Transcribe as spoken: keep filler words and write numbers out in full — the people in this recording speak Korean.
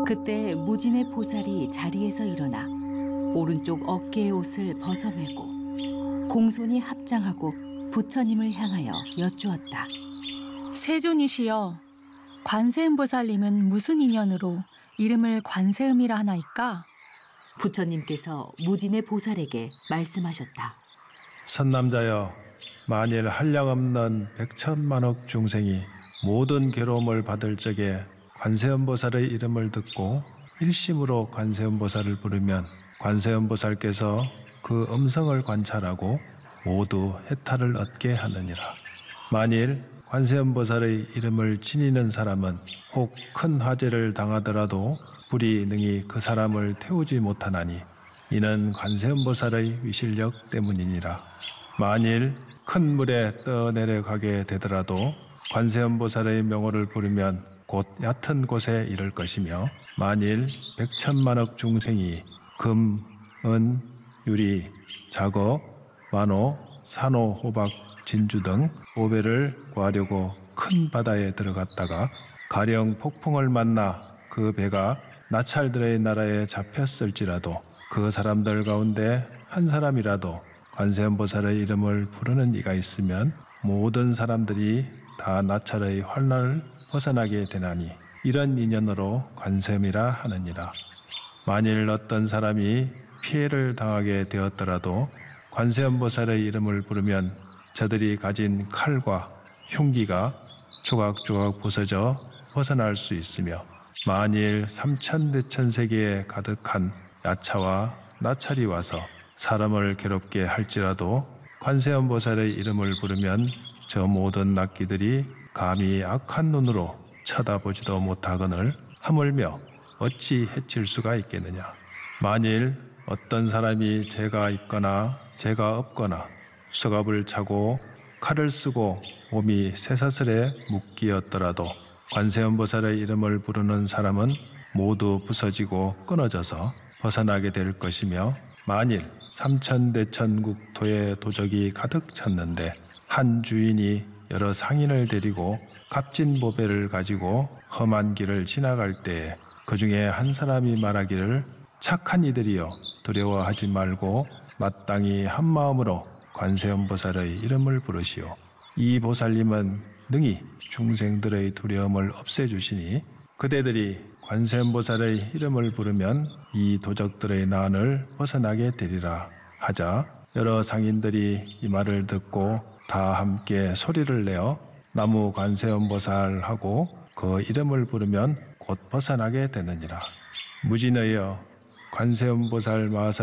그때 무진의 보살이 자리에서 일어나 오른쪽 어깨의 옷을 벗어매고 공손히 합장하고 부처님을 향하여 여쭈었다. 세존이시여, 관세음보살님은 무슨 인연으로 이름을 관세음이라 하나이까? 부처님께서 무진의 보살에게 말씀하셨다. 선남자여, 만일 한량없는 백천만억 중생이 모든 괴로움을 받을 적에 관세음보살의 이름을 듣고 일심으로 관세음보살을 부르면 관세음보살께서 그 음성을 관찰하고 모두 해탈을 얻게 하느니라. 만일 관세음보살의 이름을 지니는 사람은 혹 큰 화재를 당하더라도 불이 능히 그 사람을 태우지 못하나니 이는 관세음보살의 위실력 때문이니라. 만일 큰 물에 떠내려가게 되더라도 관세음보살의 명호를 부르면 곧 얕은 곳에 이를 것이며, 만일 백천만억 중생이 금, 은, 유리, 작업, 만호, 산호, 호박, 진주 등 오배를 구하려고 큰 바다에 들어갔다가 가령 폭풍을 만나 그 배가 나찰들의 나라에 잡혔을지라도 그 사람들 가운데 한 사람이라도 관세음보살의 이름을 부르는 이가 있으면 모든 사람들이 다 나찰의 환난을 벗어나게 되나니 이런 인연으로 관세음이라 하느니라. 만일 어떤 사람이 피해를 당하게 되었더라도 관세음보살의 이름을 부르면 저들이 가진 칼과 흉기가 조각조각 부서져 벗어날 수 있으며, 만일 삼천대천 세계에 가득한 야차와 나찰이 와서 사람을 괴롭게 할지라도 관세음보살의 이름을 부르면 저 모든 낙기들이 감히 악한 눈으로 쳐다보지도 못하거늘 하물며 어찌 해칠 수가 있겠느냐. 만일 어떤 사람이 죄가 있거나 죄가 없거나 수갑을 차고 칼을 쓰고 몸이 쇠사슬에 묶이었더라도 관세음보살의 이름을 부르는 사람은 모두 부서지고 끊어져서 벗어나게 될 것이며, 만일 삼천대천국토에 도적이 가득 찼는데 한 주인이 여러 상인을 데리고 값진 보배를 가지고 험한 길을 지나갈 때에 그 중에 한 사람이 말하기를 착한 이들이여 두려워하지 말고 마땅히 한 마음으로 관세음보살의 이름을 부르시오. 이 보살님은 능히 중생들의 두려움을 없애주시니 그대들이 관세음보살의 이름을 부르면 이 도적들의 난을 벗어나게 되리라 하자, 여러 상인들이 이 말을 듣고 다 함께 소리를 내어 나무 관세음보살하고 그 이름을 부르면 곧 벗어나게 되느니라. 무진의여, 관세음보살 마하사